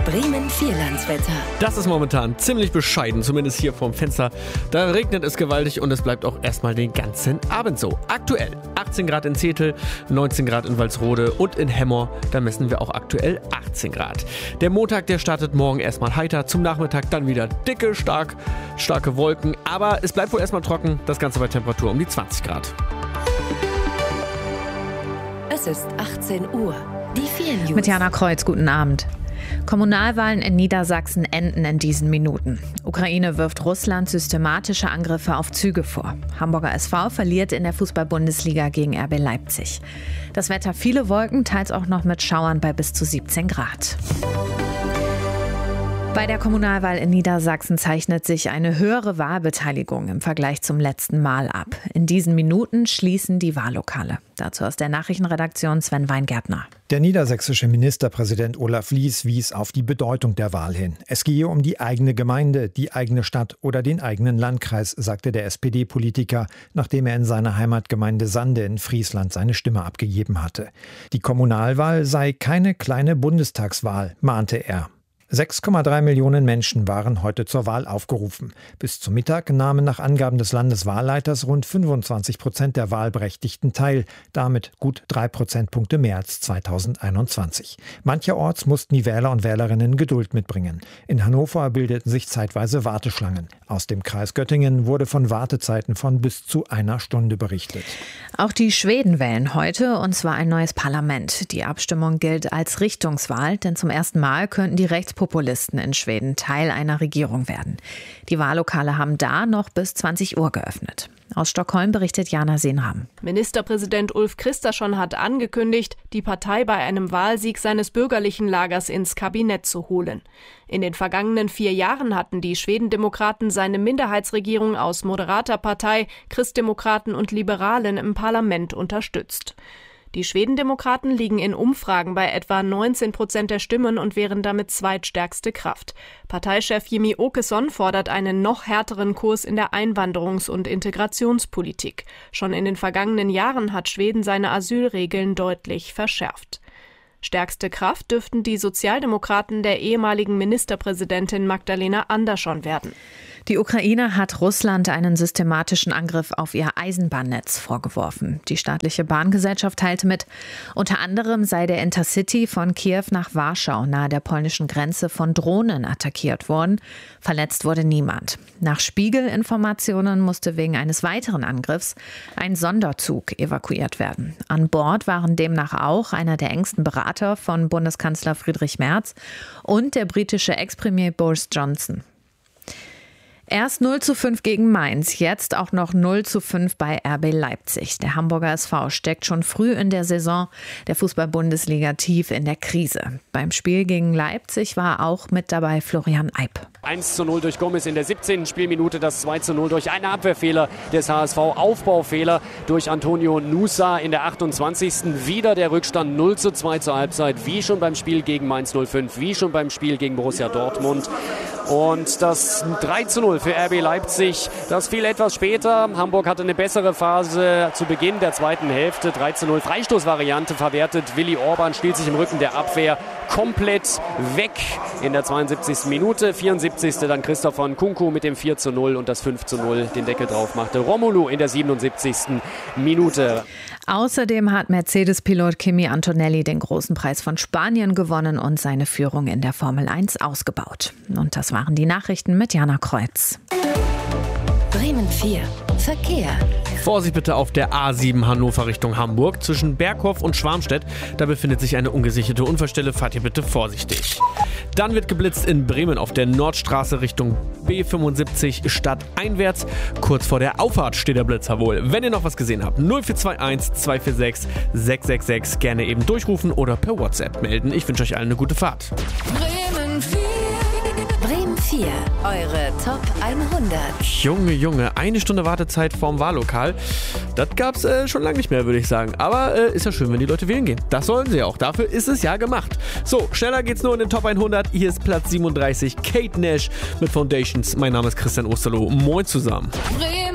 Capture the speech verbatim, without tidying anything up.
Bremen Vierlandswetter. Das ist momentan ziemlich bescheiden, zumindest hier vorm Fenster. Da regnet es gewaltig und es bleibt auch erstmal den ganzen Abend so. Aktuell achtzehn Grad in Zetel, neunzehn Grad in Walsrode und in Hemmer, da messen wir auch aktuell achtzehn Grad. Der Montag, der startet morgen erstmal heiter, zum Nachmittag dann wieder dicke, stark, starke Wolken. Aber es bleibt wohl erstmal trocken, das Ganze bei Temperatur um die zwanzig Grad. Es ist achtzehn Uhr. Die vier News. Mit Jana Kreuz, guten Abend. Kommunalwahlen in Niedersachsen enden in diesen Minuten. Ukraine wirft Russland systematische Angriffe auf Züge vor. Hamburger S V verliert in der Fußball-Bundesliga gegen R B Leipzig. Das Wetter viele Wolken, teils auch noch mit Schauern bei bis zu siebzehn Grad. Bei der Kommunalwahl in Niedersachsen zeichnet sich eine höhere Wahlbeteiligung im Vergleich zum letzten Mal ab. In diesen Minuten schließen die Wahllokale. Dazu aus der Nachrichtenredaktion Sven Weingärtner. Der niedersächsische Ministerpräsident Olaf Lies wies auf die Bedeutung der Wahl hin. Es gehe um die eigene Gemeinde, die eigene Stadt oder den eigenen Landkreis, sagte der S P D-Politiker, nachdem er in seiner Heimatgemeinde Sande in Friesland seine Stimme abgegeben hatte. Die Kommunalwahl sei keine kleine Bundestagswahl, mahnte er. sechs Komma drei Millionen Menschen waren heute zur Wahl aufgerufen. Bis zum Mittag nahmen nach Angaben des Landeswahlleiters rund fünfundzwanzig Prozent der Wahlberechtigten teil, damit gut drei Prozentpunkte mehr als zweitausendeinundzwanzig. Mancherorts mussten die Wähler und Wählerinnen Geduld mitbringen. In Hannover bildeten sich zeitweise Warteschlangen. Aus dem Kreis Göttingen wurde von Wartezeiten von bis zu einer Stunde berichtet. Auch die Schweden wählen heute, und zwar ein neues Parlament. Die Abstimmung gilt als Richtungswahl, denn zum ersten Mal könnten die Rechtspopulisten in Schweden Teil einer Regierung werden. Die Wahllokale haben da noch bis zwanzig Uhr geöffnet. Aus Stockholm berichtet Jana Senram. Ministerpräsident Ulf Kristersson hat angekündigt, die Partei bei einem Wahlsieg seines bürgerlichen Lagers ins Kabinett zu holen. In den vergangenen vier Jahren hatten die Schwedendemokraten seine Minderheitsregierung aus moderater Partei, Christdemokraten und Liberalen im Parlament unterstützt. Die Schwedendemokraten liegen in Umfragen bei etwa neunzehn Prozent der Stimmen und wären damit zweitstärkste Kraft. Parteichef Jimmie Åkesson fordert einen noch härteren Kurs in der Einwanderungs- und Integrationspolitik. Schon in den vergangenen Jahren hat Schweden seine Asylregeln deutlich verschärft. Stärkste Kraft dürften die Sozialdemokraten der ehemaligen Ministerpräsidentin Magdalena Andersson werden. Die Ukraine hat Russland einen systematischen Angriff auf ihr Eisenbahnnetz vorgeworfen. Die staatliche Bahngesellschaft teilte mit, unter anderem sei der Intercity von Kiew nach Warschau nahe der polnischen Grenze von Drohnen attackiert worden. Verletzt wurde niemand. Nach Spiegel-Informationen musste wegen eines weiteren Angriffs ein Sonderzug evakuiert werden. An Bord waren demnach auch einer der engsten Berater von Bundeskanzler Friedrich Merz und der britische Ex-Premier Boris Johnson. Erst null zu fünf gegen Mainz, jetzt auch noch null zu fünf bei R B Leipzig. Der Hamburger S V steckt schon früh in der Saison der Fußball-Bundesliga tief in der Krise. Beim Spiel gegen Leipzig war auch mit dabei Florian Eib. eins zu null durch Gomez in der siebzehnten Spielminute, das zwei zu null durch einen Abwehrfehler des H S V, Aufbaufehler durch Antonio Nusa in der achtundzwanzigsten Wieder der Rückstand null zu zwei zur Halbzeit, wie schon beim Spiel gegen Mainz null fünf, wie schon beim Spiel gegen Borussia Dortmund. Und das drei zu null für R B Leipzig, das fiel etwas später. Hamburg hatte eine bessere Phase zu Beginn der zweiten Hälfte. drei zu null Freistoßvariante verwertet. Willi Orban stiehlt sich im Rücken der Abwehr komplett weg in der zweiundsiebzigsten Minute. vierundsiebzigste dann Christopher Nkunku mit dem vier zu null und das fünf zu null den Deckel drauf machte Romelu in der siebenundsiebzigsten Minute. Außerdem hat Mercedes-Pilot Kimi Antonelli den großen Preis von Spanien gewonnen und seine Führung in der Formel eins ausgebaut. Und das waren die Nachrichten mit Jana Kreuz. Bremen vier. Verkehr. Vorsicht bitte auf der A sieben Hannover Richtung Hamburg. Zwischen Berghof und Schwarmstedt, da befindet sich eine ungesicherte Unfallstelle. Fahrt ihr bitte vorsichtig. Dann wird geblitzt in Bremen auf der Nordstraße Richtung B fünfundsiebzig stadteinwärts. Kurz vor der Auffahrt steht der Blitzer wohl. Wenn ihr noch was gesehen habt, null vier zwei eins zwei vier sechs sechs sechs sechs gerne eben durchrufen oder per WhatsApp melden. Ich wünsche euch allen eine gute Fahrt. Bremen vier. Bremen vier. Eure Top hundert. Junge, Junge, eine Stunde Wartezeit vorm Wahllokal. Das gab's äh, schon lange nicht mehr, würde ich sagen. Aber äh, ist ja schön, wenn die Leute wählen gehen. Das sollen sie auch. Dafür ist es ja gemacht. So, schneller geht's nur in den Top hundert. Hier ist Platz siebenunddreißig. Kate Nash mit Foundations. Mein Name ist Christian Osterloh. Moin zusammen. Bremen